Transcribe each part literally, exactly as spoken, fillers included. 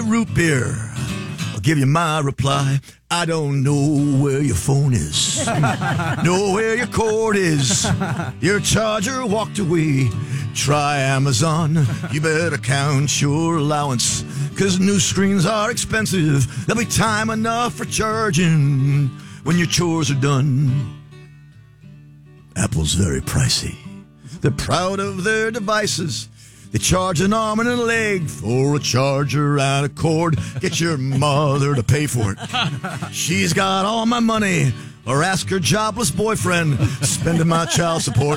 root beer. I'll give you my reply. I don't know where your phone is. Know where your cord is. Your charger walked away. Try Amazon. You better count your allowance, 'cause new screens are expensive. There'll be time enough for charging when your chores are done. Apple's very pricey. They're proud of their devices. They charge an arm and a leg for a charger and a cord. Get your mother to pay for it. She's got all my money. Or ask her jobless boyfriend, spending my child support.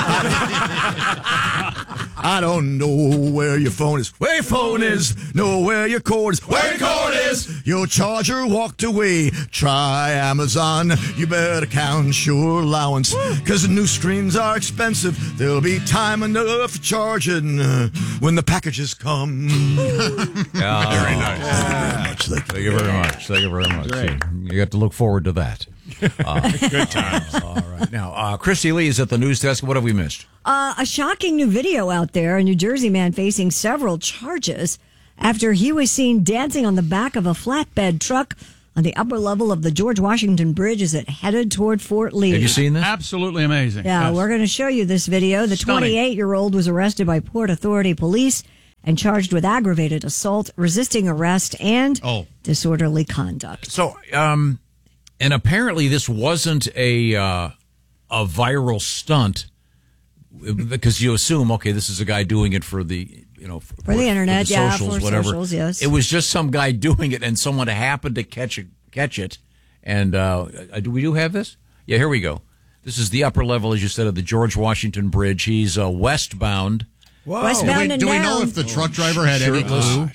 I don't know where your phone is. Where your phone is. Know where your cord is. Where your cord is. Your charger walked away. Try Amazon. You better count your allowance, 'cause the new screens are expensive. There'll be time enough for charging uh, when the packages come. Yeah. Very nice. Yeah. Thank you very much. Thank you very much. Thank you very much. Great. You have to look forward to that. Uh, Good times. all right. Now, uh, Christy Lee is at the news desk. What have we missed? Uh, a shocking new video out there. A New Jersey man facing several charges after he was seen dancing on the back of a flatbed truck on the upper level of the George Washington Bridge as it headed toward Fort Lee. Have you seen this? Absolutely amazing. Yeah, Yes. we're going to show you this video. The Stunning. twenty-eight-year-old was arrested by Port Authority police and charged with aggravated assault, resisting arrest, and Oh. disorderly conduct. So, um, and apparently this wasn't a uh, a viral stunt, because you assume, okay, this is a guy doing it for the, you know, for, For the internet, the yeah, socials, for whatever. socials, yes. It was just some guy doing it, and someone happened to catch it. Catch it, and uh, do we do have this? Yeah, here we go. This is the upper level, as you said, of the George Washington Bridge. He's uh, westbound. Whoa. Westbound do we, and do we down. know if the truck driver had any Shirtless. clue?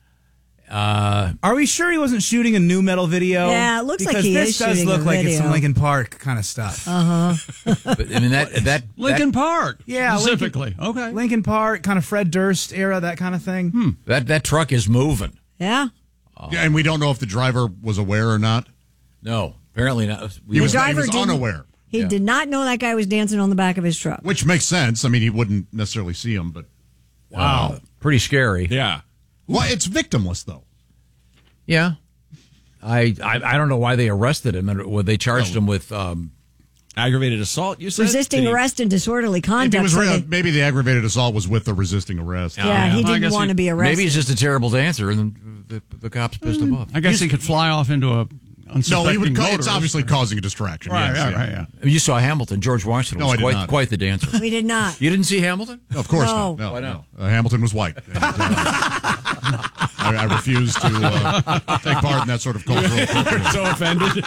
Uh, Are we sure he wasn't shooting a new metal video? Yeah, it looks like because he this is does shooting look a like it's video. some Lincoln Park kind of stuff. Uh-huh. but, I mean that that Lincoln that, Park. Yeah, specifically. Lincoln, okay. Lincoln Park, kind of Fred Durst era, that kind of thing. Hmm. that that truck is moving. Yeah. Yeah, and we don't know if the driver was aware or not. No, apparently not. We He was, The he driver was didn't- unaware, He Yeah. did not know that guy was dancing on the back of his truck. which makes sense. I mean, he wouldn't necessarily see him, but Wow, pretty scary. Yeah. well, it's victimless though. Yeah, I, I I don't know why they arrested him. And well, they charged Oh. him with um, Aggravated assault, you said? Resisting Did he- arrest and disorderly If he conduct. was so re- they- maybe the aggravated assault was with the resisting arrest. yeah, yeah. he Well, I didn't guess want he- to be arrested. maybe he's just a terrible dancer, and the, the cops pissed him off. I guess he could fly off into a unsuspecting No, he would. Ca- it's motorist. obviously causing a distraction. Right, yes, right, yeah. right, yeah. I mean, you saw Hamilton. George Washington No, was I did quite not. quite the dancer. We did not. You didn't see Hamilton? Of course No. not. No, Why not? no. Uh, Hamilton was white. And, uh, I, I refuse to uh, take part in that sort of cultural appropriation. So offended.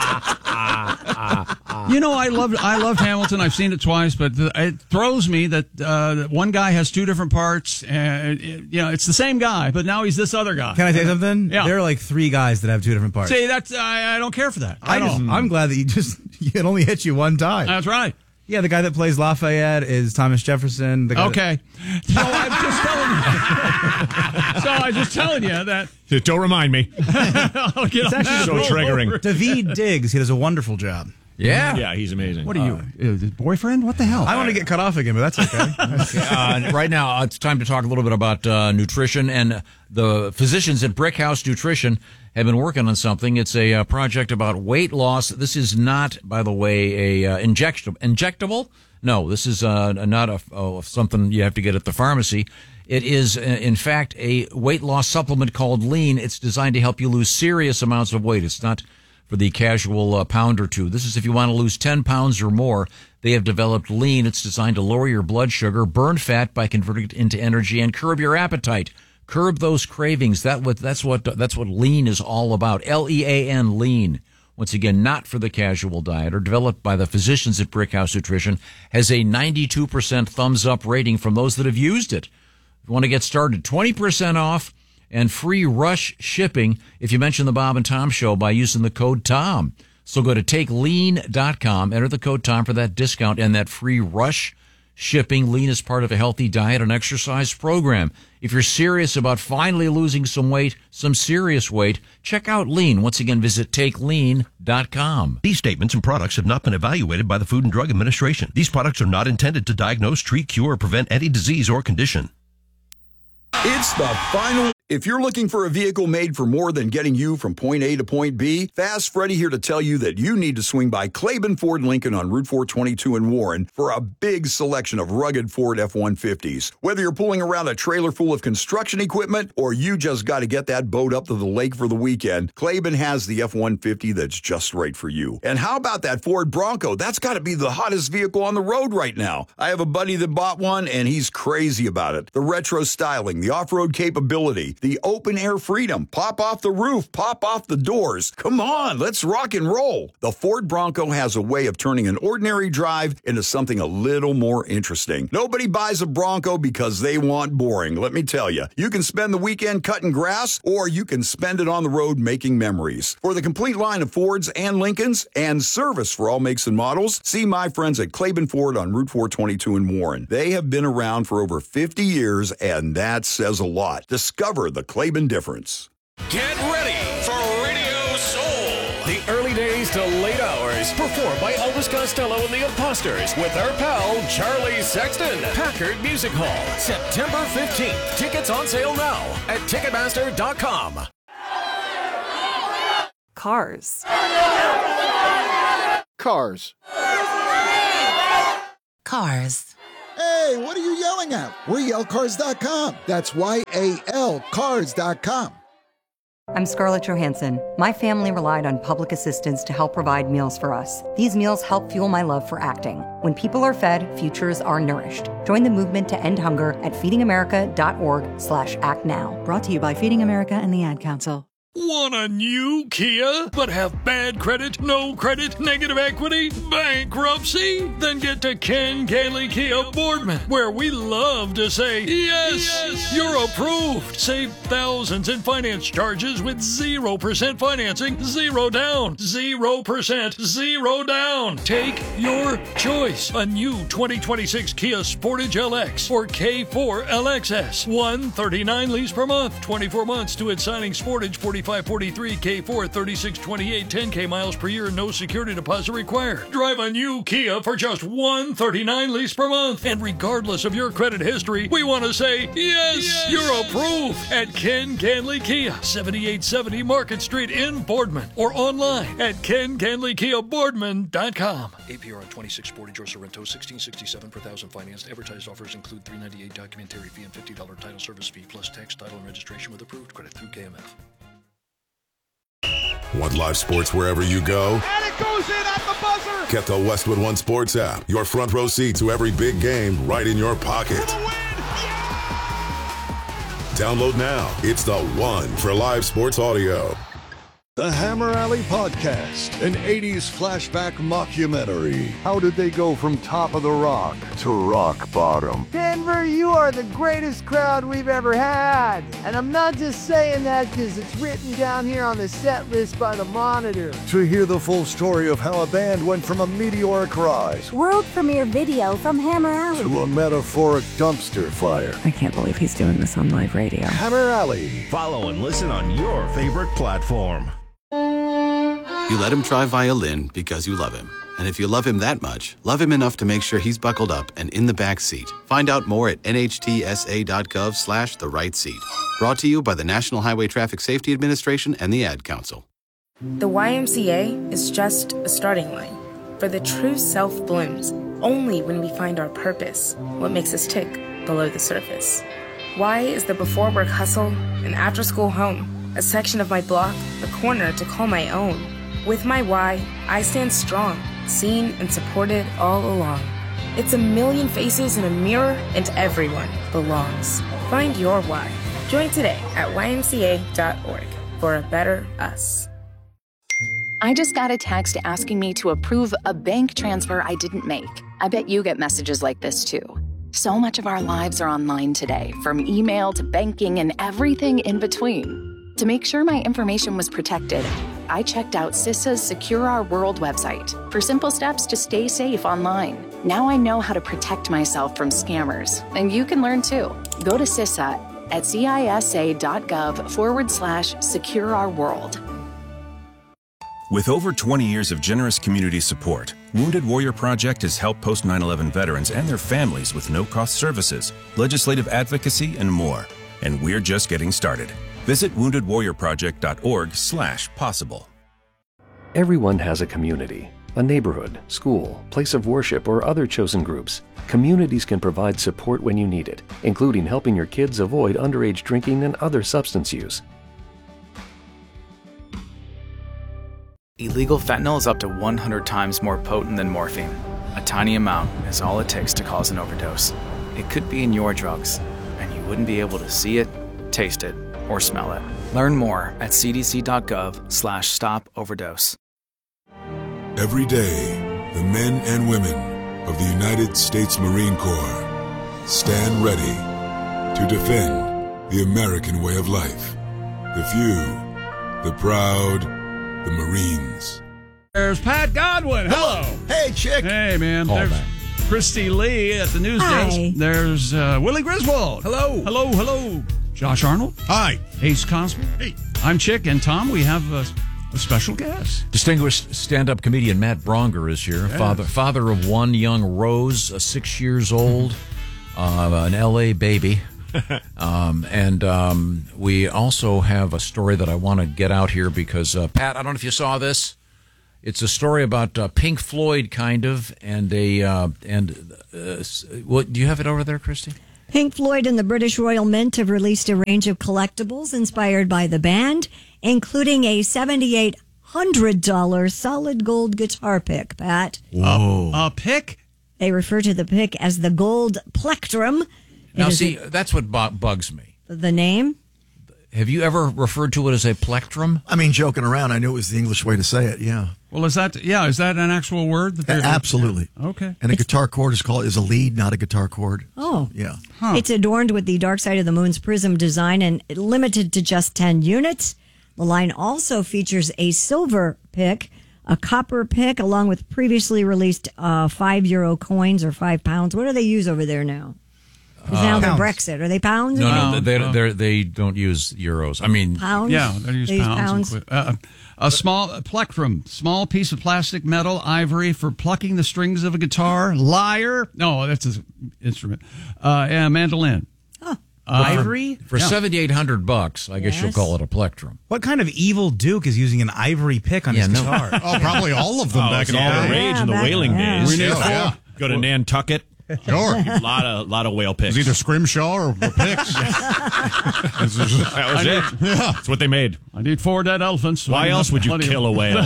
Yeah. You know, I loved I loved Hamilton. I've seen it twice, but the, it throws me that uh, that one guy has two different parts. And it, you know, it's the same guy, but now he's this other guy. Can I say something? Yeah. There are like three guys that have two different parts. See, that's I, I don't care for that. I at just, all. I'm glad that you just it only hit you one time. That's right. Yeah, the guy that plays Lafayette is Thomas Jefferson. The guy Okay. So I'm just telling you. So I'm just telling you that. Don't remind me. I'll get It's on actually that. so Roll triggering. over. that David Diggs. He does a wonderful job. Yeah. Yeah, he's amazing. What are you, uh, his boyfriend? What the hell? I want to get cut off again, but that's okay. uh, right now, uh, it's time to talk a little bit about uh, nutrition. And the physicians at Brick House Nutrition have been working on something. It's a uh, project about weight loss. This is not, by the way, a uh, injectable. Injectable? No, this is uh, not a, oh, something you have to get at the pharmacy. It is, uh, in fact, a weight loss supplement called Lean. It's designed to help you lose serious amounts of weight. It's not for the casual uh, pound or two. This is if you want to lose ten pounds or more. They have developed Lean. It's designed to lower your blood sugar, burn fat by converting it into energy, and curb your appetite. Curb those cravings. That what that's what that's what Lean is all about. L E A N, Lean. Once again, not for the casual dieter. Developed by the physicians at Brick House Nutrition, has a ninety-two percent thumbs up rating from those that have used it. If you want to get started, twenty percent off and free rush shipping if you mention the Bob and Tom Show by using the code TOM. So go to take lean dot com, enter the code TOM for that discount and that free rush shipping. Lean is part of a healthy diet and exercise program. If you're serious about finally losing some weight, some serious weight, check out Lean. Once again, visit take lean dot com. These statements and products have not been evaluated by the Food and Drug Administration. These products are not intended to diagnose, treat, cure, or prevent any disease or condition. It's the final. If you're looking for a vehicle made for more than getting you from point A to point B, Fast Freddy here to tell you that you need to swing by Claiborne Ford Lincoln on Route four twenty-two in Warren for a big selection of rugged Ford F one fifties. Whether you're pulling around a trailer full of construction equipment or you just got to get that boat up to the lake for the weekend, Claiborne has the F one fifty that's just right for you. And how about that Ford Bronco? That's got to be the hottest vehicle on the road right now. I have a buddy that bought one, and he's crazy about it. The retro styling, the off-road capability, the open-air freedom, pop off the roof, pop off the doors. Come on, let's rock and roll. The Ford Bronco has a way of turning an ordinary drive into something a little more interesting. Nobody buys a Bronco because they want boring, let me tell you. You can spend the weekend cutting grass, or you can spend it on the road making memories. For the complete line of Fords and Lincolns and service for all makes and models, see my friends at Claiborne Ford on Route four twenty-two in Warren. They have been around for over fifty years, and that says a lot. Discover the Claiborne difference. Get ready for Radio Soul. The early days to late hours, performed by Elvis Costello and the Imposters with our pal Charlie Sexton. Packard Music Hall, September fifteenth. Tickets on sale now at Ticketmaster dot com. Cars. Cars. Cars. Hey, what are you yelling at? We're yell cars dot com. That's Y A L cars dot com. I'm Scarlett Johansson. My family relied on public assistance to help provide meals for us. These meals help fuel my love for acting. When people are fed, futures are nourished. Join the movement to end hunger at feeding america dot org slash act now. Brought to you by Feeding America and the Ad Council. Want a new Kia, but have bad credit, no credit, negative equity, bankruptcy? Then get to Ken Gailey Kia Boardman, where we love to say, yes, yes, you're approved. Save thousands in finance charges with zero percent financing, zero down, zero percent, zero down. Take your choice. A new twenty twenty-six Kia Sportage L X or K four L X S. one thirty-nine lease per month, twenty-four months to its signing. Sportage forty-five forty-three, K four thirty-six twenty-eight, ten K miles per year, no security deposit required. Drive a new Kia for just one thirty-nine lease per month. And regardless of your credit history, we want to say, yes, yes, you're approved at Ken Ganley Kia, seventy-eight seventy Market Street in Boardman, or online at ken ganley kia boardman dot com. A P R on twenty-six Sportage or Sorrento, sixteen sixty-seven per thousand financed. Advertised offers include three ninety-eight documentary fee and fifty dollars title service fee, plus tax, title, and registration with approved credit through K M F. Want live sports wherever you go? And it goes in at the buzzer! Get the Westwood One Sports app. Your front row seat to every big game right in your pocket. For the win! Yeah! Download now. It's the one for live sports audio. The Hammer Alley Podcast, an eighties flashback mockumentary. How did they go from top of the rock to rock bottom? Denver, you are the greatest crowd we've ever had. And I'm not just saying that because it's written down here on the set list by the Monitor. To hear the full story of how a band went from a meteoric rise, world premiere video from Hammer Alley, to a metaphoric dumpster fire. I can't believe he's doing this on live radio. Hammer Alley. Follow and listen on your favorite platform. You let him try violin because you love him. And if you love him that much, love him enough to make sure he's buckled up and in the back seat. Find out more at N H T S A dot gov slash the right seat. Brought to you by the National Highway Traffic Safety Administration and the Ad Council. The Y M C A is just a starting line. For the true self blooms only when we find our purpose, what makes us tick below the surface. Y is the before work hustle, an after school home, a section of my block, a corner to call my own. With my Y, I stand strong, seen and supported all along. It's a million faces in a mirror, and everyone belongs. Find your Y. Join today at Y M C A dot org for a better us. I just got a text asking me to approve a bank transfer I didn't make. I bet you get messages like this too. So much of our lives are online today, from email to banking and everything in between. To make sure my information was protected, I checked out CISA's Secure Our World website for simple steps to stay safe online. Now I know how to protect myself from scammers, and you can learn too. Go to CISA at cisa.gov forward slash secure our world. With over twenty years of generous community support, Wounded Warrior Project has helped post nine eleven veterans and their families with no-cost services, legislative advocacy, and more. And we're just getting started. Visit wounded warrior project dot org slash possible. Everyone has a community, a neighborhood, school, place of worship, or other chosen groups. Communities can provide support when you need it, including helping your kids avoid underage drinking and other substance use. Illegal fentanyl is up to one hundred times more potent than morphine. A tiny amount is all it takes to cause an overdose. It could be in your drugs, and you wouldn't be able to see it, taste it, or smell it. Learn more at c d c dot gov slash stop overdose. Every day, the men and women of the United States Marine Corps stand ready to defend the American way of life. The few, the proud, the Marines. There's Pat Godwin. Hello. Hey, chick. Hey, man. Call There's back. Christy Lee at the news Hi. desk. There's uh, Willie Griswold. Hello. Hello, hello. Josh Arnold. Hi. Ace Cosby. Hey. I'm Chick, and Tom, we have a, a special guest. Distinguished stand-up comedian Matt Bronger is here. Yes. Father father of one young Rose, uh, six years old, uh, an L A baby. um, and um, we also have a story that I want to get out here because, uh, Pat, I don't know if you saw this. It's a story about uh, Pink Floyd, kind of, and a uh, and uh, what do you have it over there, Christy? Pink Floyd and the British Royal Mint have released a range of collectibles inspired by the band, including a seven thousand eight hundred dollars solid gold guitar pick, Pat. Whoa. A, a pick? They refer to the pick as the gold plectrum. It Now, is see, a- that's what bu- bugs me. the name? Have you ever referred to it as a plectrum? I mean, joking around, I knew it was the English way to say it, yeah. Well, is that, yeah, is that an actual word? That A- they're- absolutely. Okay. And a guitar chord is called is a lead, not a guitar chord. Oh. Yeah. It's adorned with the Dark Side of the Moon's prism design and limited to just ten units. The line also features a silver pick, a copper pick, along with previously released uh, five euro coins or five pounds. What do they use over there now? Because now Uh, they're pounds. Brexit. Are they pounds? No, or no, pounds? they they they don't use euros. I mean, Pounds? Yeah, they use They use pounds. pounds. And qui- uh, a small a plectrum, small piece of plastic, metal, ivory for plucking the strings of a guitar. Lyre. No, that's an instrument. Uh, and a mandolin. Oh. Ivory? For Yeah. seventy-eight hundred bucks, I guess you'll Yes. call it a plectrum. What kind of evil duke is using an ivory pick on Yeah, his no. guitar? Oh, probably all of them Oh, back it's in the all the day. rage in the back- whaling yeah. days. We need Yeah. four. Go to Nantucket. Sure. A lot of lot of whale It picks. was either Scrimshaw or, or Picks. This is- That was it. Yeah. That's what they made. I need four dead elephants. so Why I else have would you plenty of- kill a whale?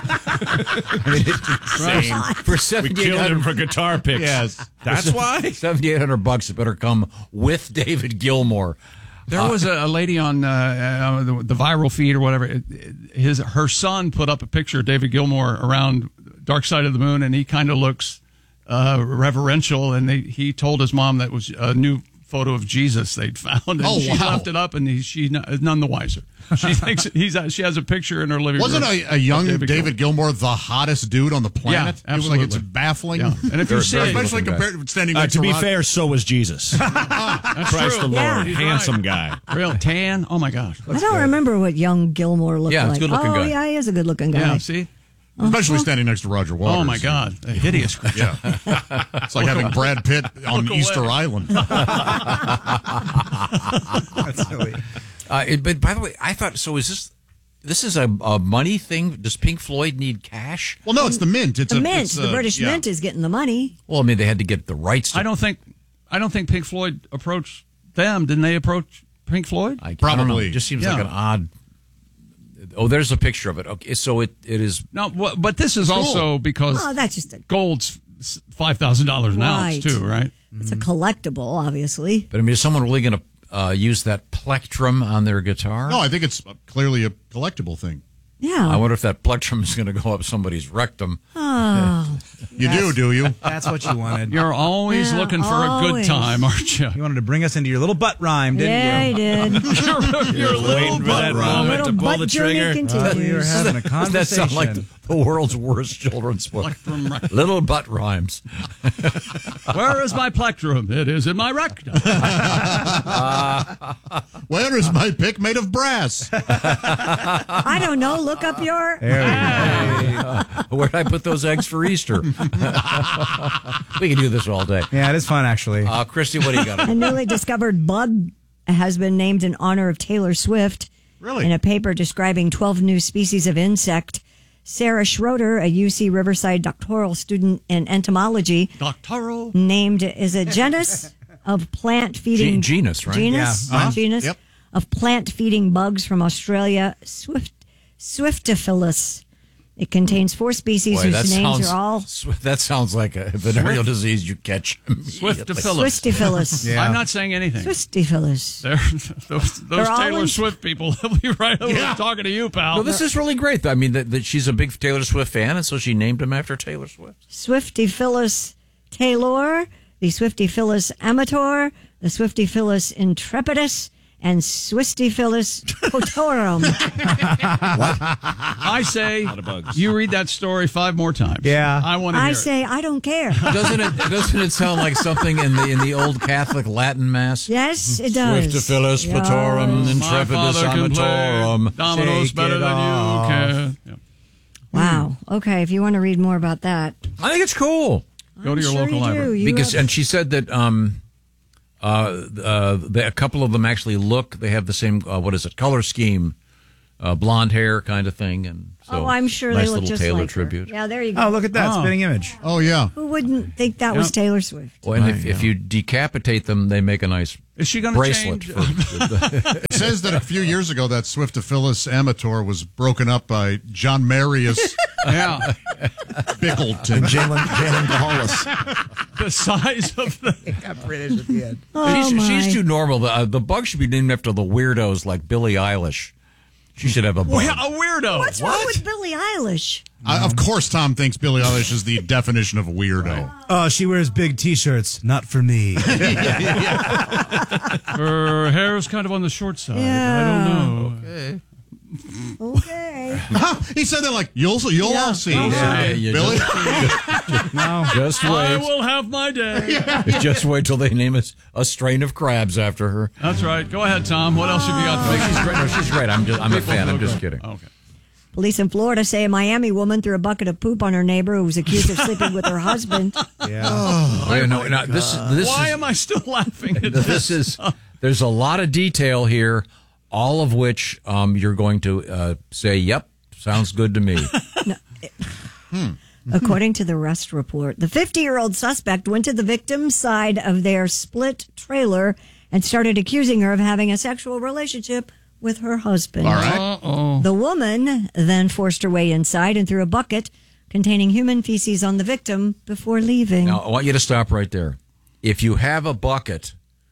I mean, it's insane. For We seventy-eight killed him hundred for guitar picks. Yes. That's why. seventy-eight hundred bucks, it better come with David Gilmour. There was a, a lady on uh, uh, the, the viral feed or whatever. It- it- His her son put up a picture of David Gilmour around Dark Side of the Moon, and he kind of looks uh, reverential. And they, he told his mom that was a new photo of Jesus they'd found. And Oh, she wow. left it up, and he, she is none the wiser. She thinks he's she has a picture in her living Wasn't room. a, a young of David, Gilmour the hottest dude on the planet? Yeah, It was like it's absolutely. baffling. Yeah. And if you see it- especially Good-looking compared to standing Uh, next to be Rod- fair, so was Jesus. That's Christ true. the Yeah. Lord, He's handsome right. guy. Real tan. Oh my gosh. I don't remember what young Gilmore looked Yeah, like. it's a good-looking oh, guy. yeah, he is a good-looking guy. Yeah. See. especially standing next to Roger Waters. Oh my God. A hideous creature. Yeah. It's like having Brad Pitt on Look Easter away. Island. That's silly. Uh, it, but by the way, I thought so. Is this this is a, a money thing? Does Pink Floyd need cash? Well, no, it's the Mint. It's The a, Mint, it's the a- British yeah. Mint is getting the money. Well, I mean, they had to get the rights. To I don't think I don't think Pink Floyd approached them. Didn't they approach Pink Floyd? I, I don't know. Probably. It just seems Yeah. like an odd. Oh, there's a picture of it. Okay, so it, it is. No, wha- but this is also because Oh, that's just a gold's five thousand dollars an Right. ounce too, right? it's a collectible, obviously. But I mean, is someone really going to uh, use that plectrum on their guitar? No, I think it's clearly a collectible thing. Yeah. I wonder if that plectrum is going to go up somebody's rectum. Oh. You do, do you? That's what you wanted. You're always Yeah, looking for a good always. time, aren't you? You wanted to bring us into your little butt rhyme, didn't Yeah, you? he did. you're you're a little waiting for that butt- moment Little to pull butt the journey trigger. continues. We were having a Does that sound like conversation. the world's worst children's book? Plectrum rec- Little butt rhymes. Where is my plectrum? It is in my rectum. Where is my pick made of brass? I don't know. Look up your. Uh, where'd I put those eggs for Easter? We can do this all day. Yeah, it is fun, actually. Uh, Christy, what do you got? A newly discovered bug has been named in honor of Taylor Swift. Really? In a paper describing twelve new species of insect, Sarah Schroeder, a U C Riverside doctoral student in entomology, doctoral named is a genus of plant-feeding Gen- genus, right? Genus, Yeah. Uh-huh. genus Yep. of plant-feeding bugs from Australia, Swift Swiftophilus. It contains four species Boy, whose that names sounds, are all sw- that sounds like a venereal disease you catch. Swiftophilus. Swiftophilus. I'm not saying anything. Swiftophilus. They're, those those They're all Taylor in- Swift people will be right over Yeah. talking to you, pal. No, this is really great. I mean, that, that she's a big Taylor Swift fan, and so she named him after Taylor Swift. Swiftophilus taylor, the Swiftophilus amator, the Swiftophilus intrepidus, and Swiftophilus cotorum. I say you read that story five more times. Yeah. I want to hear I it. say I don't care. Doesn't it? Doesn't it sound like something in the in the old Catholic Latin Mass? Yes, it does. Swiftophilus platorum Yes. My intrepidus father can play amatorum. dominoes Shake better it than off. you can. Yep. Wow. Okay, if you want to read more about that, I think it's cool. Go to your sure local you do. library. You Because have- and she said that um, uh, uh, the, a couple of them actually look. They have the same. Uh, what is it? Color scheme, uh, blonde hair kind of thing, and so oh, I'm sure nice they look little just Taylor like her. tribute. Yeah, there you go. Oh, look at that Oh. spinning image. Oh, yeah. Who wouldn't think that was Yep. Taylor Swift? Well, and if, if you decapitate them, they make a nice Is she going to bracelet. change? For, It says that a few years ago that Swiftophilus amator was broken up by John Marius Yeah. Bickleton. And Jalen Jalen Gahalis. The size of the. Got British at the end. Oh, she's, my. she's too normal. The, uh, the bug should be named after the weirdos like Billie Eilish. She should have a bug. Well, a weirdo. What's wrong with Billie Eilish? I, of course, Tom thinks Billie Eilish is the definition of a weirdo. Oh, she wears big T-shirts. Not for me. Her hair is kind of on the short side. Yeah. I don't know. Okay. Okay. He said that like, you'll, you'll Yeah. all see. Yeah, you Billy? just, No. just I wait. will have my day. Just wait till they name us a strain of crabs after her. That's right. Go ahead, Tom. What else have you got? For She's great. No, she's great. I'm just, I'm a fan. I'm just kidding. Okay. Police in Florida say a Miami woman threw a bucket of poop on her neighbor who was accused of sleeping with her husband. Yeah. Oh, yeah, no, no, this, this Why is, am I still laughing at this? this is there's a lot of detail here, all of which um, you're going to uh, say, "Yep, sounds good to me." According to the arrest report, the fifty-year-old suspect went to the victim's side of their split trailer and started accusing her of having a sexual relationship with her husband. All right. Uh-oh. The woman then forced her way inside and threw a bucket containing human feces on the victim before leaving. Now, I want you to stop right there. If you have a bucket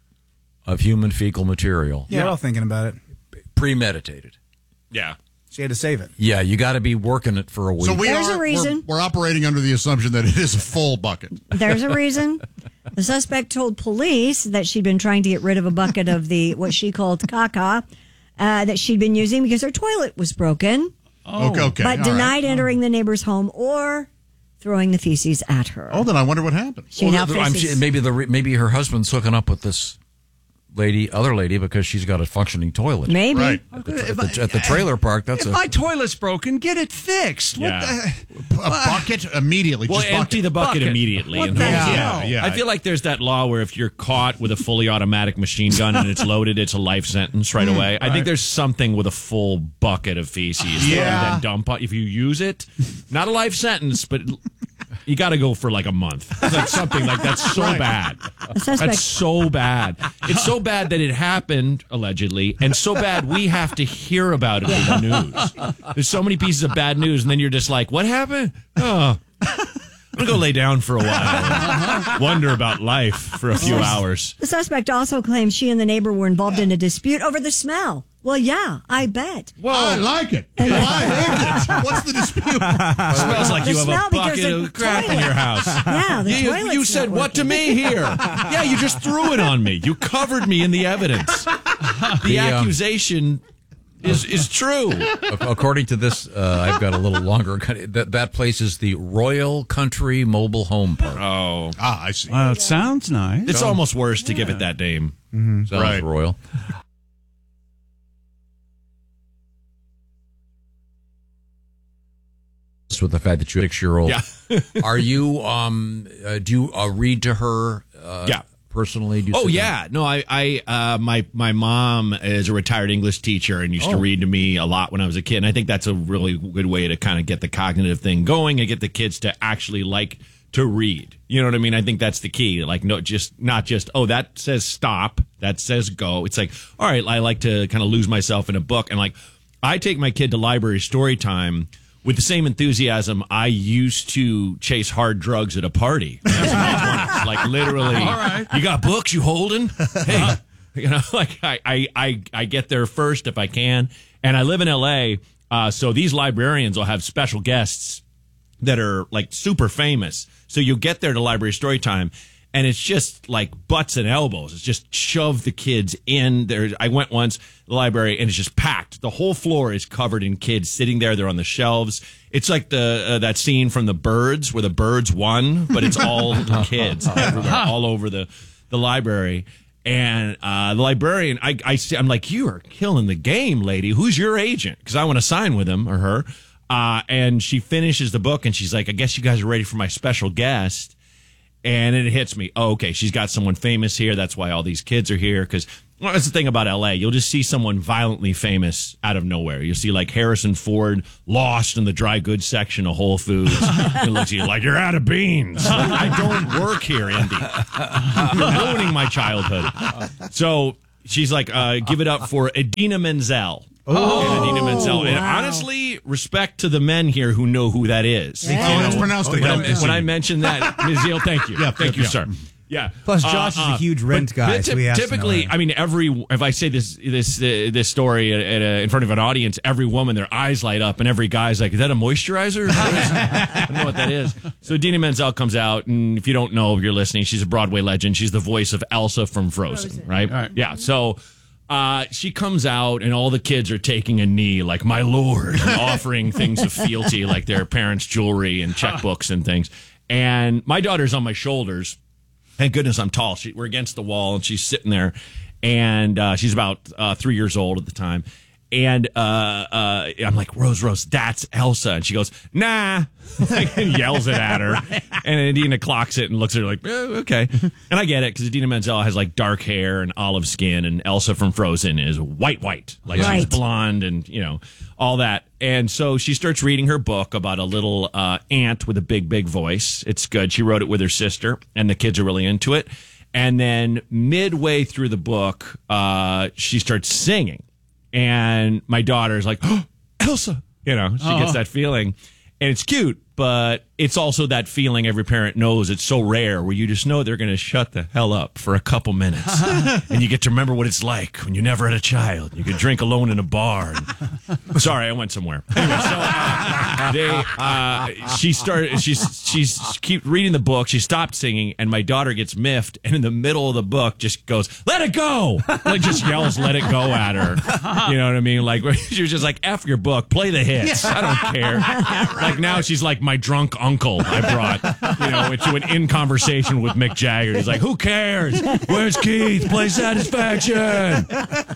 of human fecal material, Yeah, we're all thinking about it. premeditated, Yeah. She had to save it. yeah, you got to be working it for a week. So we There's are, a reason. We're, we're operating under the assumption that it is a full bucket. There's a reason. The suspect told police that she'd been trying to get rid of a bucket of the what she called caca uh, that she'd been using because her toilet was broken, Oh. Okay, okay. but all denied right. entering the neighbor's home or throwing the feces at her. Oh, then I wonder what happened. She now Well, I'm- faces- maybe the re- maybe her husband's hooking up with this lady, other lady, because she's got a functioning toilet. Maybe. Right. At the, at the- at the trailer park, that's If a. my toilet's broken, get it fixed. What Yeah. the- A bucket immediately. Well, just empty bucket. the bucket, Bucket. immediately. What and the hose it. hell? Yeah, yeah. I feel like there's that law where if you're caught with a fully automatic machine gun and it's loaded, it's a life sentence right away. I think there's something with a full bucket of feces that you Yeah. then dump on. If you use it, not a life sentence, but you got to go for like a month. It's like something like that's so bad. The suspect- That's so bad. It's so bad that it happened, allegedly, and so bad we have to hear about it in the news. There's so many pieces of bad news, and then you're just like, what happened? Oh, I'm going to go lay down for a while. Wonder about life for a few hours. The suspect also claims she and the neighbor were involved in a dispute over the smell. Well, yeah, I bet. Well, I like it. I hate it. What's the dispute? It smells like The you have smell a because bucket the of crap in toilet. your house. Yeah, the you, toilet's you said not what to working. me here? Yeah, you just threw it on me. You covered me in the evidence. The, The, um, accusation is is true. According to this, uh, I've got a little longer. That that place is the Royal Country Mobile Home Park. Oh, Ah, I see. Well, it sounds nice. it's almost worse to give it that name. Sounds Right. royal. With the fact that you're a six-year-old, Yeah. are you? Um, uh, do you uh, read to her? Uh, Yeah. personally? Do you Oh sit yeah, down? no, I, I, uh, my, my mom is a retired English teacher and used Oh. to read to me a lot when I was a kid, and I think that's a really good way to kind of get the cognitive thing going and get the kids to actually like to read. You know what I mean? I think that's the key. Like, no, just not just oh, that says stop, that says go. It's like, all right, I like to kind of lose myself in a book, and like, I take my kid to library story time with the same enthusiasm I used to chase hard drugs at a party. Like literally, All right. You got books you holding? Hey, you know, like I, I, I, I get there first if I can. And I live in L A, uh, so these librarians will have special guests that are like super famous. So you'll get there to library story time, and it's just like butts and elbows. It's just shove the kids in there. I went once to the library and it's just packed. The whole floor is covered in kids sitting there. They're on the shelves. It's like the uh, that scene from The Birds where the birds won, but it's all the kids everywhere, all over the, the library. And uh, the librarian, I, I, I'm like, you are killing the game, lady. Who's your agent? Because I want to sign with him or her. Uh, and she finishes the book and she's like, I guess you guys are ready for my special guest. And it hits me. Oh, okay. She's got someone famous here. That's why all these kids are here. Because well, that's the thing about L A. You'll just see someone violently famous out of nowhere. You'll see like Harrison Ford lost in the dry goods section of Whole Foods. It looks at you like you're out of beans. Like, I don't work here, Indy. You're ruining my childhood. So she's like, uh, give it up for Idina Menzel. Oh, and Idina Menzel. And wow. honestly, respect to the men here who know who that is. Yeah. Oh, it's pronounced when, again. I, when I mentioned that, Mizzeel, thank you. Yeah, thank yeah, you, yeah. sir. Yeah. Plus, Josh Uh, is a uh, huge rent but- guy, but so we have to know typically, him. I mean, every if I say this this uh, this story at, at a, in front of an audience, every woman, their eyes light up, and every guy's like, "Is that a moisturizer?" I don't know what that is. So Idina Menzel comes out, and if you don't know, if you're listening, she's a Broadway legend. She's the voice of Elsa from Frozen, Frozen. right? Right. Yeah. So. Uh, she comes out and all the kids are taking a knee like, my lord, and offering things of fealty like their parents' jewelry and checkbooks and things. And my daughter's on my shoulders. Thank goodness I'm tall. She, we're against the wall and she's sitting there, and uh, she's about uh, three years old at the time. And uh, uh, I'm like, Rose, Rose, that's Elsa. And she goes, nah, and yells it at her. And Idina clocks it and looks at her like, oh, okay. And I get it, because Idina Menzel has like dark hair and olive skin, and Elsa from Frozen is white, white. Like Right. she's blonde and, you know, all that. And so she starts reading her book about a little uh, ant with a big, big voice. It's good. She wrote it with her sister, and the kids are really into it. And then midway through the book, uh, she starts singing. And my daughter's like, oh, Elsa, you know, she Uh-huh. gets that feeling, and it's cute, but it's also that feeling every parent knows. It's so rare where you just know they're going to shut the hell up for a couple minutes, and you get to remember what it's like when you never had a child. You could drink alone in a bar. And, sorry, I went somewhere. Anyway, so uh, they, uh, she started. She's she's keep reading the book. She stopped singing, and my daughter gets miffed, and in the middle of the book, just goes, "Let it go!" Like just yells, "Let it go!" at her. You know what I mean? Like she was just like, "F your book, play the hits. I don't care." Like now she's like my drunk uncle I brought, you know, into an in conversation with Mick Jagger. He's like, "Who cares? Where's Keith? Play Satisfaction."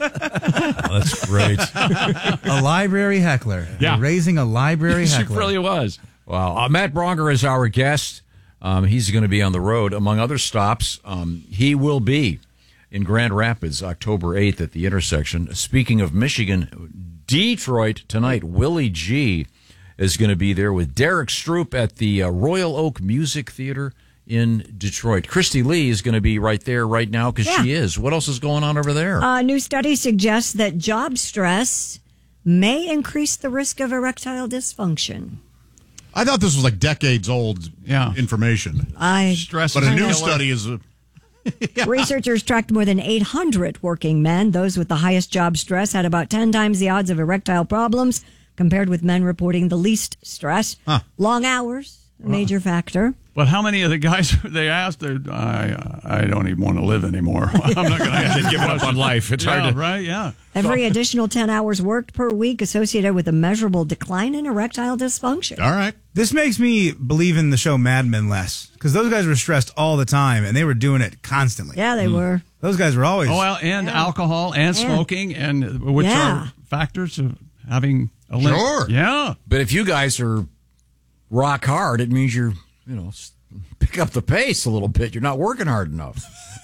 Oh, that's great. A library heckler. Yeah. You're raising a library She heckler. really was. Wow. Uh, Matt Bronger is our guest. Um, he's going to be on the road, among other stops. Um, he will be in Grand Rapids October eighth at the intersection. Speaking of Michigan, Detroit tonight, Willie G is going to be there with Derek Stroop at the uh, Royal Oak Music Theater in Detroit. Christy Lee is going to be right there right now because Yeah. she is. What else is going on over there? A new study suggests that job stress may increase the risk of erectile dysfunction. I thought this was like decades old Yeah. information. I Stress But is a a new killer. study is a Researchers tracked more than eight hundred working men. Those with the highest job stress had about ten times the odds of erectile problems compared with men reporting the least stress. Huh. Long hours, a major factor. But how many of the guys they asked, they're, I I don't even want to live anymore. I'm not going to They've given up on life. It's yeah, hard to. right? Yeah. Every additional ten hours worked per week associated with a measurable decline in erectile dysfunction. all right. This makes me believe in the show Mad Men less because those guys were stressed all the time and they were doing it constantly. Yeah, they were. Those guys were always. Oh, well, and Yeah. alcohol and Yeah. smoking, and which Yeah. are factors of having a limp. Sure. Yeah. But if you guys are rock hard, it means you're, you know, s- pick up the pace a little bit. You're not working hard enough.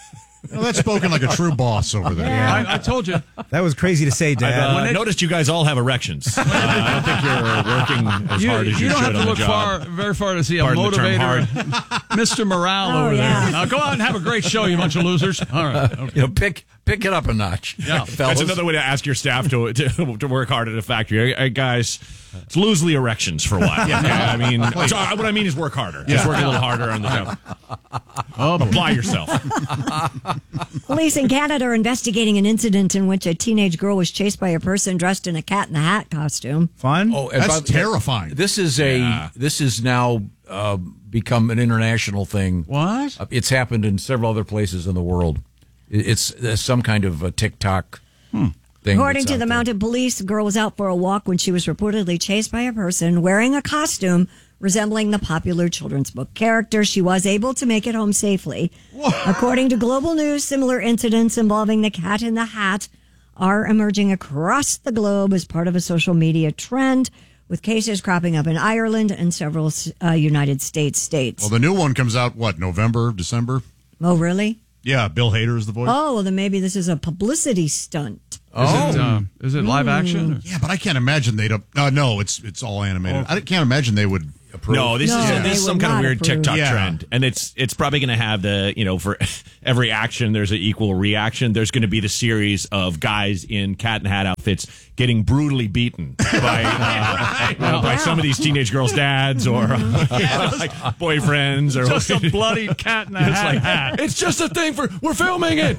Well, that's spoken like a true boss over there. Yeah. I, I told you. That was crazy to say, Dad. I've uh, When it- noticed you guys all have erections. Uh, I don't think you're working as You, hard as you, you don't should have to on look the job. far, very far to see a Pardon the term, motivator, Mister Morale Oh, over yeah. there. Now go out and have a great show, you bunch of losers. All right. Okay. You know, pick pick it up a notch. Yeah. fellas. That's another way to ask your staff to to, to work hard at a factory. Hey, guys, it's loosely erections for a while. Yeah, I mean, so what I mean is work harder. Just work a little harder on the job. Oh, Apply yourself. Police in Canada are investigating an incident in which a teenage girl was chased by a person dressed in a Cat in the Hat costume. Fun? Oh, and That's by the- terrifying. This is a Yeah. this is now uh, become an international thing. What? Uh, It's happened in several other places in the world. It- It's uh, some kind of a TikTok thing. According that's to out the there. mounted police, the girl was out for a walk when she was reportedly chased by a person wearing a costume resembling the popular children's book character. She was able to make it home safely. According to Global News, similar incidents involving the Cat in the Hat are emerging across the globe as part of a social media trend, with cases cropping up in Ireland and several uh, United States states. Well, the new one comes out, what, November, December? Oh, really? Yeah, Bill Hader is the voice. Oh, well, then maybe this is a publicity stunt. Is it, uh, is it live action? Yeah, but I can't imagine they'd. Uh, no, it's it's all animated. I can't imagine they would approve. No, this No, is they this is some would kind of not weird approve. TikTok Yeah. trend, and it's it's probably going to have the you know for every action there's an equal reaction. There's going to be the series of guys in Cat in the Hat outfits getting brutally beaten by uh, you know, by some of these teenage girls' dads or uh, like boyfriends or Just a bloody Cat in the It's Hat. like, hat. it's just a thing for we're filming it.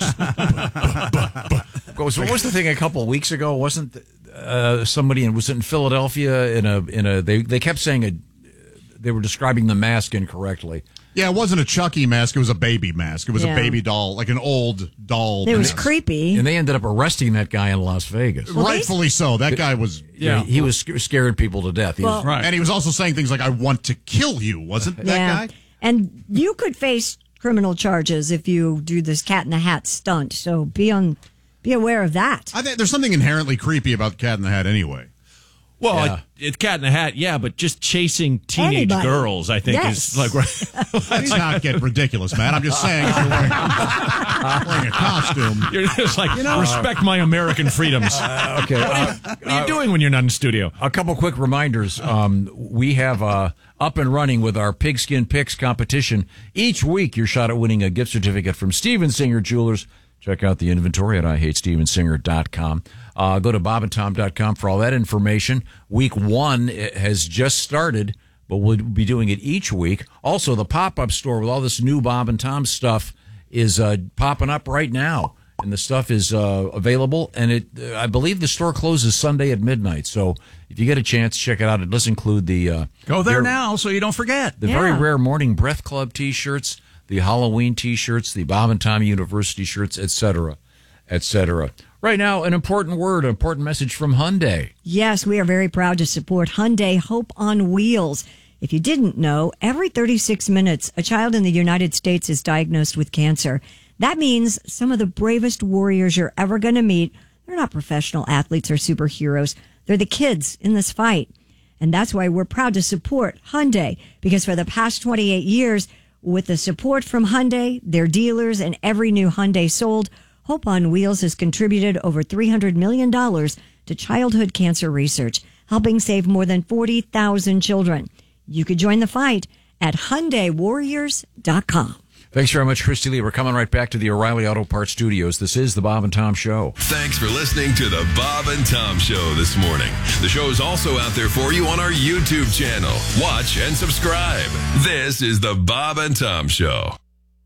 So what was the thing a couple of weeks ago? Wasn't uh, somebody in was it in Philadelphia in a in a they they kept saying a they were describing the mask incorrectly. Yeah, it wasn't a Chucky mask. It was a baby mask. It was Yeah. a baby doll, like an old doll. It was mask. creepy. And they ended up arresting that guy in Las Vegas. Well, they- Rightfully so. That guy was. Yeah, he was sc- scaring people to death. He Well- was, Right. And he was also saying things like, I want to kill you, wasn't that yeah. guy? And you could face criminal charges if you do this Cat in the Hat stunt. So be on, be aware of that. I think there's something inherently creepy about Cat in the Hat anyway. Well, Yeah. it, it's Cat in the Hat, yeah, but just chasing teenage Anybody. girls, I think, Yes. is like. Let's not get ridiculous, man. I'm just saying, if you're wearing, wearing a costume. You're just like, respect my American freedoms. Uh, okay. Uh, What are you doing when you're not in studio? A couple quick reminders. Um, we have uh, up and running with our Pigskin Picks competition. Each week, your shot at winning a gift certificate from Steven Singer Jewelers. Check out the inventory at I hate steven singer dot com. Uh, go to bob and tom dot com for all that information. Week one has just started, but we'll be doing it each week. Also, the pop-up store with all this new Bob and Tom stuff is uh, popping up right now. And the stuff is uh, available, and it uh, I believe the store closes Sunday at midnight. So if you get a chance, check it out. It does include the uh, Go there their- now so you don't forget. the Yeah. very rare Morning Breath Club T-shirts, the Halloween T-shirts, the Bob and Tom University shirts, et cetera, et cetera. Right now, an important word, an important message from Hyundai. Yes, we are very proud to support Hyundai Hope on Wheels. If you didn't know, every thirty-six minutes, a child in the United States is diagnosed with cancer. That means some of the bravest warriors you're ever going to meet, they're not professional athletes or superheroes. They're the kids in this fight. And that's why we're proud to support Hyundai, because for the past twenty-eight years, with the support from Hyundai, their dealers, and every new Hyundai sold, Hope on Wheels has contributed over three hundred million dollars to childhood cancer research, helping save more than forty thousand children. You could join the fight at Hyundai Warriors dot com. Thanks very much, Christy Lee. We're coming right back to the O'Reilly Auto Parts Studios. This is the Bob and Tom Show. Thanks for listening to the Bob and Tom Show this morning. The show is also out there for you on our YouTube channel. Watch and subscribe. This is the Bob and Tom Show.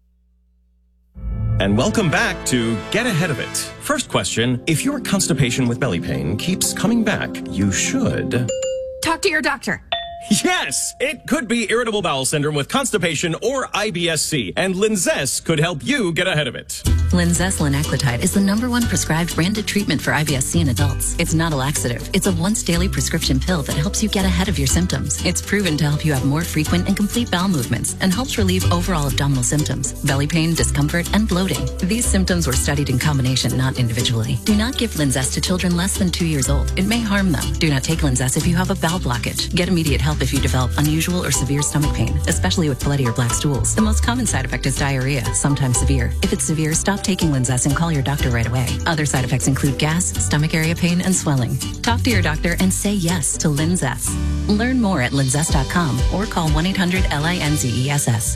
And welcome back to Get Ahead of It. First question, if your constipation with belly pain keeps coming back, you should... Talk to your doctor. Yes, it could be irritable bowel syndrome with constipation or I B S C, and Linzess could help you get ahead of it. Linzess linaclotide is the number one prescribed branded treatment for I B S C in adults. It's not a laxative. It's a once daily prescription pill that helps you get ahead of your symptoms. It's proven to help you have more frequent and complete bowel movements and helps relieve overall abdominal symptoms, belly pain, discomfort, and bloating. These symptoms were studied in combination, not individually. Do not give Linzess to children less than two years old. It may harm them. Do not take Linzess if you have a bowel blockage. Get immediate help if you develop unusual or severe stomach pain, especially with bloody or black stools. The most common side effect is diarrhea, sometimes severe. If it's severe, stop Stop taking Linzess and call your doctor right away. Other side effects include gas, stomach area pain, and swelling. Talk to your doctor and say yes to Linzess. Learn more at linzess dot com or call one eight hundred L I N Z E S S.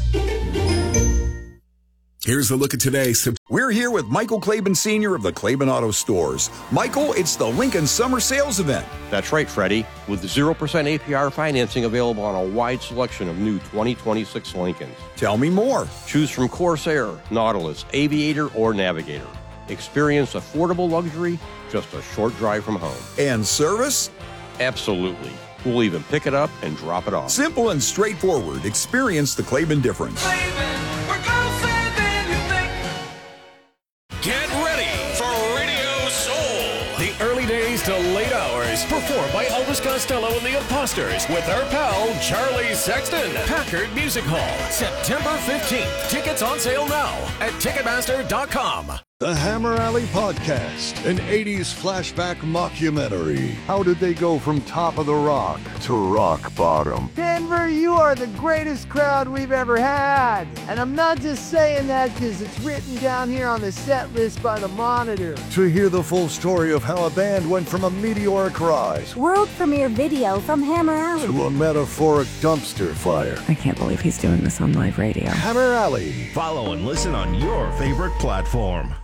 Here's a look at today. We're here with Michael Claiborne Senior of the Claiborne Auto Stores. Michael, it's the Lincoln Summer Sales Event. That's right, Freddie. With zero percent A P R financing available on a wide selection of new twenty twenty-six Lincolns. Tell me more. Choose from Corsair, Nautilus, Aviator, or Navigator. Experience affordable luxury just a short drive from home. And service? Absolutely. We'll even pick it up and drop it off. Simple and straightforward. Experience the Claiborne difference. Get ready for Radio Soul. The early days to late hours, performed by Elvis Costello and the Imposters with our pal Charlie Sexton. Packard Music Hall, September fifteenth. Tickets on sale now at Ticketmaster dot com. The Hammer Alley Podcast, an eighties flashback mockumentary. How did they go from top of the rock to rock bottom? Denver, you are the greatest crowd we've ever had. And I'm not just saying that because it's written down here on the set list by the Monitor. To hear the full story of how a band went from a meteoric rise world premiere video from Hammer Alley to a metaphoric dumpster fire. I can't believe he's doing this on live radio. Hammer Alley. Follow and listen on your favorite platform.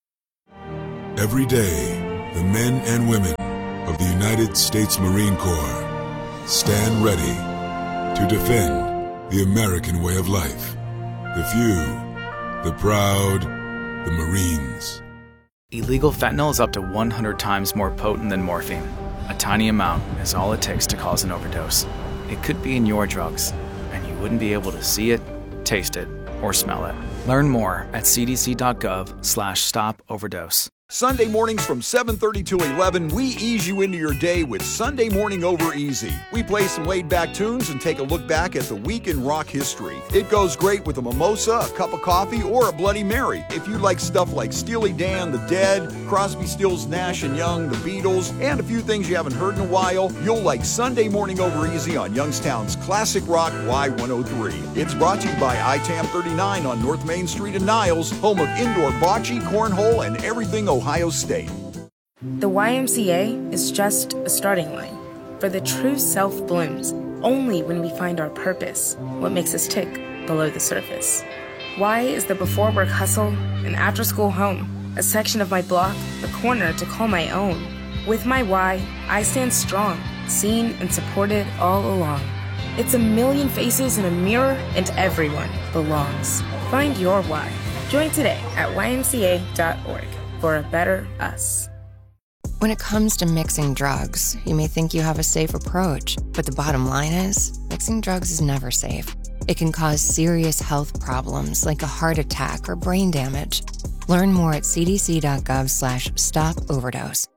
Every day, the men and women of the United States Marine Corps stand ready to defend the American way of life. The few, the proud, the Marines. Illegal fentanyl is up to one hundred times more potent than morphine. A tiny amount is all it takes to cause an overdose. It could be in your drugs, and you wouldn't be able to see it, taste it, or smell it. Learn more at c d c dot gov slash stop overdose. Sunday mornings from seven thirty to eleven, we ease you into your day with Sunday Morning Over Easy. We play some laid-back tunes and take a look back at the week in rock history. It goes great with a mimosa, a cup of coffee, or a Bloody Mary. If you like stuff like Steely Dan, The Dead, Crosby, Stills, Nash and Young, The Beatles, and a few things you haven't heard in a while, you'll like Sunday Morning Over Easy on Youngstown's Classic Rock Y one oh three. It's brought to you by I T A M thirty-nine on North Main Street in Niles, home of indoor bocce, cornhole, and everything Ohio State. The Y M C A is just a starting line, for the true self blooms only when we find our purpose, what makes us tick below the surface. Y is the before work hustle, an after school home, a section of my block, a corner to call my own. With my Y, I stand strong, seen and supported all along. It's a million faces in a mirror, and everyone belongs. Find your Y. Join today at y m c a dot org. For a better us. When it comes to mixing drugs, you may think you have a safe approach, but the bottom line is, mixing drugs is never safe. It can cause serious health problems like a heart attack or brain damage. Learn more at c d c dot gov slash stop overdose.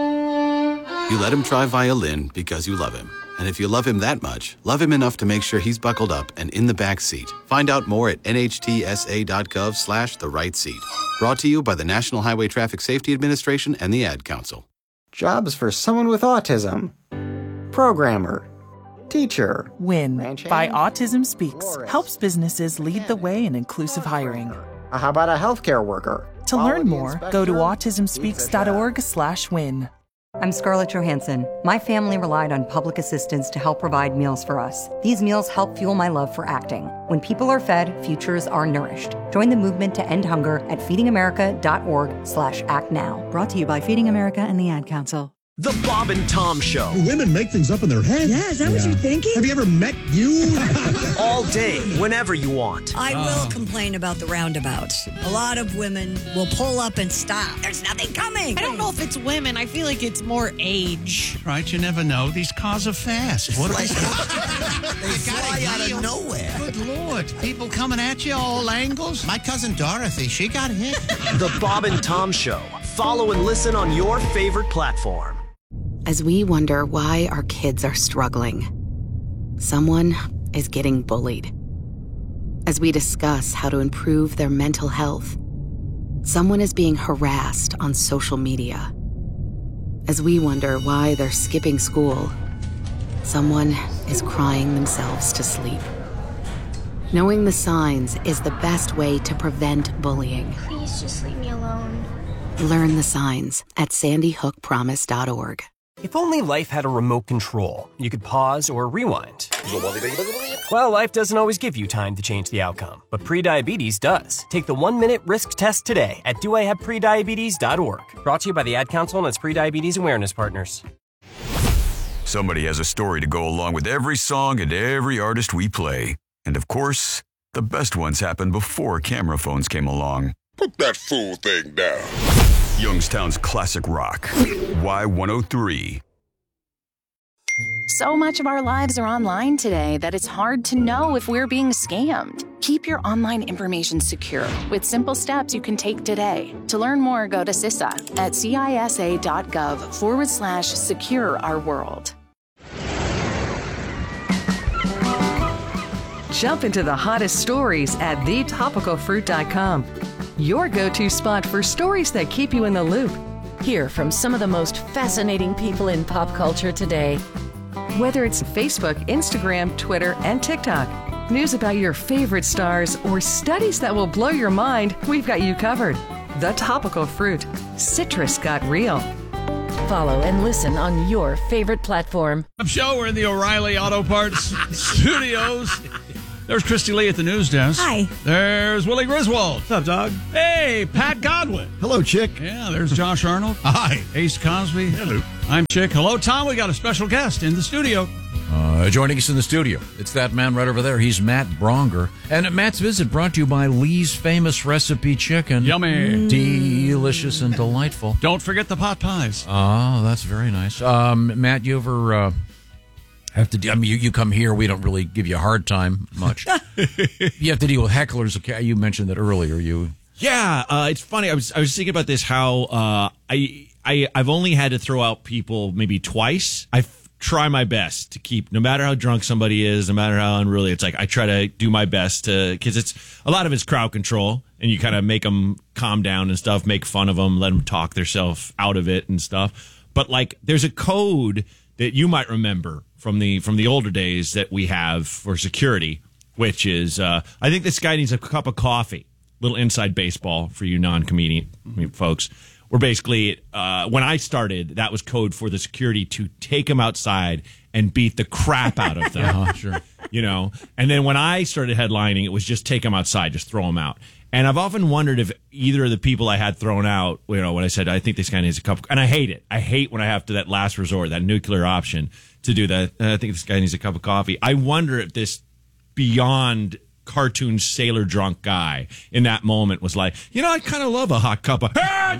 You let him try violin because you love him. And if you love him that much, love him enough to make sure he's buckled up and in the back seat. Find out more at n h t s a dot gov slash the right seat. Brought to you by the National Highway Traffic Safety Administration and the Ad Council. Jobs for someone with autism. Programmer. Teacher. WIN by Autism Speaks helps businesses lead the way in inclusive hiring. How about a healthcare worker? To learn more, go to autism speaks dot org slash win. I'm Scarlett Johansson. My family relied on public assistance to help provide meals for us. These meals help fuel my love for acting. When people are fed, futures are nourished. Join the movement to end hunger at feeding america dot org slash act now. Brought to you by Feeding America and the Ad Council. The Bob and Tom Show. Women make things up in their heads. Yeah, is that what you're thinking? Have you ever met you? All day, whenever you want. I will complain about the roundabouts. A lot of women will pull up and stop. There's nothing coming. I don't know if it's women. I feel like it's more age. Right, you never know. These cars are fast. What are we? They fly out of nowhere. Good Lord. People coming at you all angles. My cousin Dorothy, she got hit. The Bob and Tom Show. Follow and listen on your favorite platform. As we wonder why our kids are struggling, someone is getting bullied. As we discuss how to improve their mental health, someone is being harassed on social media. As we wonder why they're skipping school, someone is crying themselves to sleep. Knowing the signs is the best way to prevent bullying. Please just leave me alone. Learn the signs at sandy hook promise dot org. If only life had a remote control, you could pause or rewind. Well, life doesn't always give you time to change the outcome, but prediabetes does. Take the one-minute risk test today at do I have prediabetes dot org. Brought to you by the Ad Council and its Prediabetes Awareness Partners. Somebody has a story to go along with every song and every artist we play. And of course, the best ones happened before camera phones came along. Put that fool thing down. Youngstown's classic rock. Y one oh three. So much of our lives are online today that it's hard to know if we're being scammed. Keep your online information secure with simple steps you can take today. To learn more, go to C I S A at cisa.gov forward slash secure our world. Jump into the hottest stories at the topical fruit dot com. Your go-to spot for stories that keep you in the loop. Hear from some of the most fascinating people in pop culture today. Whether it's Facebook, Instagram, Twitter, and TikTok, news about your favorite stars, or studies that will blow your mind, we've got you covered. The Topical Fruit. Citrus got real. Follow and listen on your favorite platform. Show, we're in the O'Reilly Auto Parts studios. There's Christy Lee at the news desk. Hi. There's Willie Griswold. What's up, dog? Hey, Pat Godwin. Hello, Chick. Yeah, there's Josh Arnold. Hi. Ace Cosby. Hello. I'm Chick. Hello, Tom. We got a special guest in the studio. Uh, joining us in the studio, it's that man right over there. He's Matt Bronger. And Matt's visit brought to you by Lee's Famous Recipe Chicken. Yummy. Delicious and delightful. Don't forget the pot pies. Oh, that's very nice. Um, Matt, you ever uh, have to... I mean, you, you come here, we don't really give you a hard time much. You have to deal with hecklers. Okay, you mentioned that earlier. You... Yeah, uh, it's funny. I was I was thinking about this, how uh, I, I, I've only had to throw out people maybe twice. I try my best to keep, no matter how drunk somebody is, no matter how unruly, it's like I try to do my best to, because it's a lot of it's crowd control, and you kind of make them calm down and stuff, make fun of them, let them talk themselves out of it and stuff. But like, there's a code that you might remember from the from the older days that we have for security, which is uh, I think this guy needs a cup of coffee. Little inside baseball for you non-comedian folks. We're basically, uh, when I started, that was code for the security to take them outside and beat the crap out of them. uh-huh, sure. You know, and then when I started headlining, it was just take them outside, just throw them out. And I've often wondered if either of the people I had thrown out, you know, when I said, I think this guy needs a cup, and I hate it. I hate when I have to, that last resort, that nuclear option to do that. I think this guy needs a cup of coffee. I wonder if this beyond cartoon sailor drunk guy in that moment was like, you know, I kind of love a hot cup of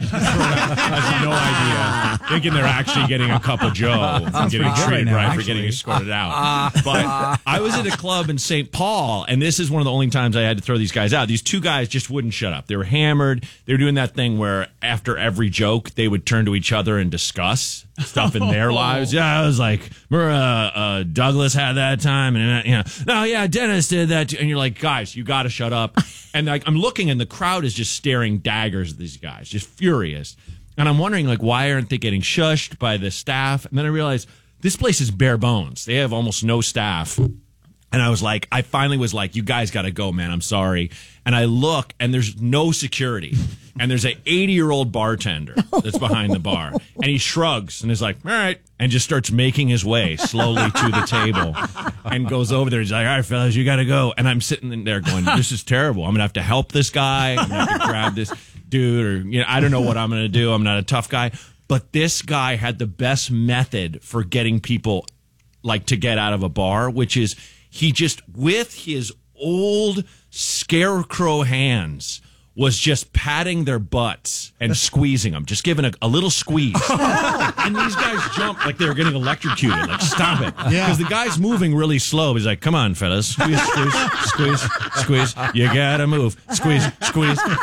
has no idea, thinking they're actually getting a cup of Joe and getting treated right, right for getting escorted out. But I was at a club in Saint Paul, and this is one of the only times I had to throw these guys out. These two guys just wouldn't shut up. They were hammered. They were doing that thing where after every joke they would turn to each other and discuss stuff in their lives. Yeah, I was like, remember uh, uh, Douglas had that time, and uh, you know, no, yeah, Dennis did that too. And you're like, guys, you got to shut up. And like, I'm looking, and the crowd is just staring daggers at these guys, just furious. And I'm wondering, like, why aren't they getting shushed by the staff? And then I realized this place is bare bones. They have almost no staff. And I was like, I finally was like, you guys got to go, man. I'm sorry. And I look, and there's no security. And there's an eighty-year-old bartender that's behind the bar. And he shrugs and is like, all right, and just starts making his way slowly to the table and goes over there. He's like, all right, fellas, you got to go. And I'm sitting in there going, this is terrible. I'm going to have to help this guy. I'm going to have to grab this dude, or, you know, I don't know what I'm going to do. I'm not a tough guy. But this guy had the best method for getting people, like, to get out of a bar, which is he just, with his old scarecrow hands, was just patting their butts and squeezing them, just giving a, a little squeeze. And these guys jumped like they were getting electrocuted. Like, stop it. Because yeah. the guy's moving really slow. He's like, come on, fellas. Squeeze, squeeze, squeeze, squeeze. You gotta move. Squeeze, squeeze.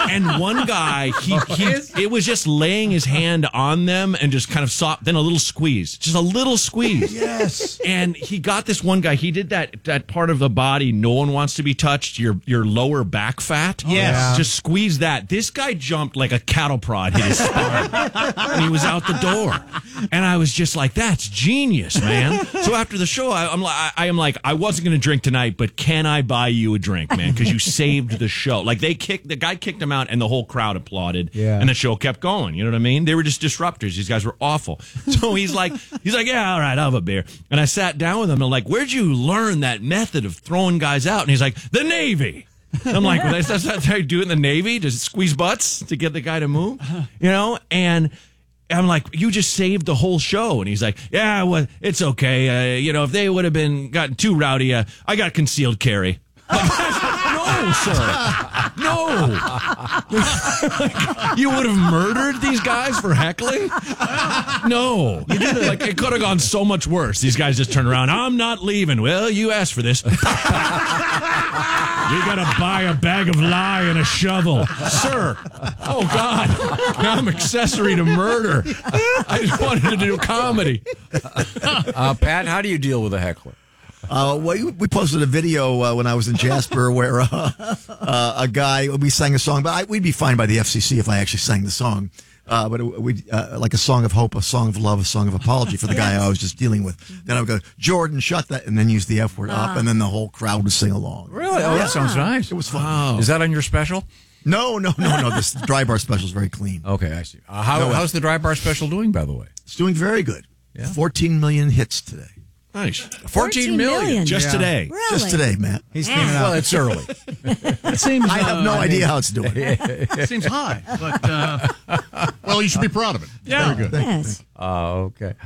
And one guy, he, he it was just laying his hand on them and just kind of soft, then a little squeeze, just a little squeeze. Yes. And he got this one guy. He did that that part of the body no one wants to be touched. Your your lower back fat. Yes. Yeah. Just squeeze that. This guy jumped like a cattle prod hit his spine, and he was out the door. And I was just like, "That's genius, man." So after the show, I, I'm like, I, I am like, I wasn't going to drink tonight, but can I buy you a drink, man? Because you saved the show. Like they kicked the guy kicked him out, and the whole crowd applauded. Yeah. And the show kept going. You know what I mean? They were just disruptors. These guys were awful. So he's like, he's like, yeah, all right, I'll have a beer. And I sat down with him. And I'm like, where'd you learn that method of throwing guys out? And he's like, the Navy. And I'm like, well, that's, that's how you do it in the Navy? Does it squeeze butts to get the guy to move? You know? And I'm like, you just saved the whole show. And he's like, yeah, well, it's okay. Uh, you know, if they would have been gotten too rowdy, uh, I got concealed carry. No, sir. No. You would have murdered these guys for heckling? No. You did it. Like, it could have gone so much worse. These guys just turn around. I'm not leaving. Well, you asked for this. You got to buy a bag of lye and a shovel. Sir. Oh, God. Now I'm accessory to murder. I just wanted to do comedy. Uh, Pat, how do you deal with a heckler? Uh, well, we posted a video uh, when I was in Jasper where uh, uh, a guy, we sang a song, but I, we'd be fined by the F C C if I actually sang the song. Uh, but it, we uh, like a song of hope, a song of love, a song of apology for the guy I was just dealing with. Then I would go, Jordan, shut that, and then use the F word up, Uh-huh. and then the whole crowd would sing along. Really? Oh, Yeah. that sounds nice. It was fun. Wow. Is that on your special? No, no, no, no. This dry bar special is very clean. Okay, I see. Uh, how, No, how's the dry bar special doing, by the way? It's doing very good. Yeah. fourteen million hits today. Nice. fourteen million. Just Yeah. today. Really? Just today, Matt. He's cleaning out. Well, it's early. It seems, I have no uh, idea how it's doing. It seems high, but uh, well, you should be proud of it. Yeah. Very good. Yes. Oh, okay.